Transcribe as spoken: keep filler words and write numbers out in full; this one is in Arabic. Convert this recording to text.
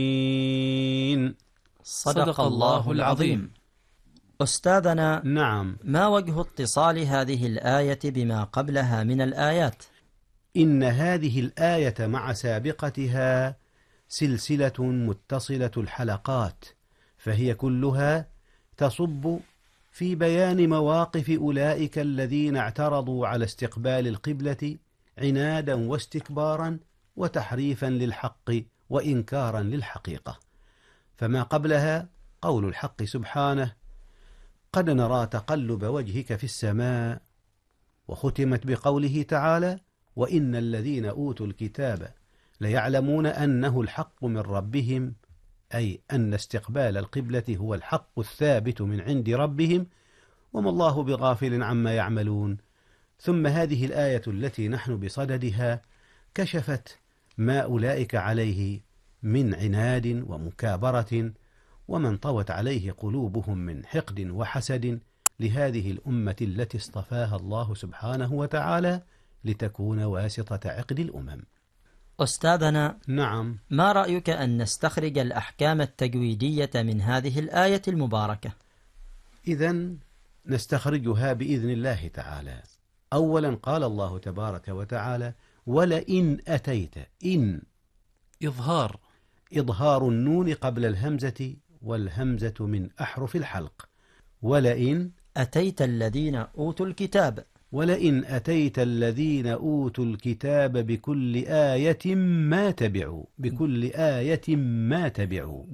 صدق الله العظيم. أستاذنا، نعم. ما وجه اتصال هذه الآية بما قبلها من الآيات؟ إن هذه الآية مع سابقتها سلسلة متصلة الحلقات، فهي كلها تصب في بيان مواقف أولئك الذين اعترضوا على استقبال القبلة عنادا واستكبارا وتحريفا للحق وإنكارا للحقيقة. فما قبلها قول الحق سبحانه: قد نرى تقلب وجهك في السماء، وختمت بقوله تعالى: وإن الذين أوتوا الكتاب ليعلمون أنه الحق من ربهم، أي أن استقبال القبلة هو الحق الثابت من عند ربهم، وما الله بغافل عما يعملون. ثم هذه الآية التي نحن بصددها كشفت ما أولئك عليه من عناد ومكابرة، وما انطوت عليه قلوبهم من حقد وحسد لهذه الأمة التي اصطفاها الله سبحانه وتعالى لتكون واسطة عقد الأمم. أستاذنا، نعم. ما رأيك أن نستخرج الأحكام التجويدية من هذه الآية المباركة؟ إذن نستخرجها بإذن الله تعالى. أولا قال الله تبارك وتعالى: ولئن أتيت. إن إظهار، إظهار النون قبل الهمزة، والهمزة من أحرف الحلق. ولئن أتيت الذين أوتوا الكتاب. ولئن أتيت الذين أوتوا الكتاب بكل آية ما تبعوا. بكل آية ما تبعوا